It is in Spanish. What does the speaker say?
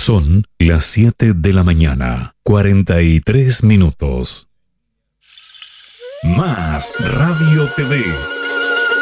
Son las 7 de la mañana, 43 minutos. Más Radio TV.